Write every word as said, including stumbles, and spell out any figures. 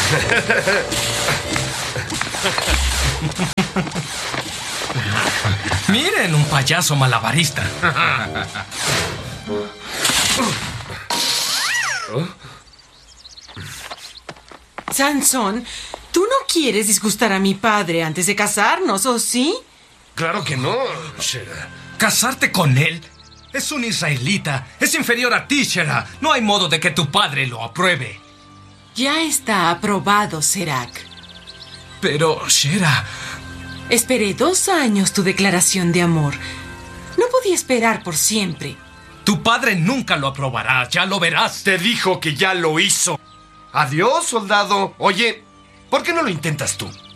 Miren, un payaso malabarista. Sansón, ¿tú no quieres disgustar a mi padre antes de casarnos, o sí? Claro que no, Shera. ¿Casarte con él? Es un israelita. Es inferior a ti, Shera. No hay modo de que tu padre lo apruebe. Ya está aprobado, Serac. Pero, Shera... Esperé dos años tu declaración de amor. No podía esperar por siempre. Tu padre nunca lo aprobará, ya lo verás. Te dijo que ya lo hizo. Adiós, soldado. Oye, ¿por qué no lo intentas tú?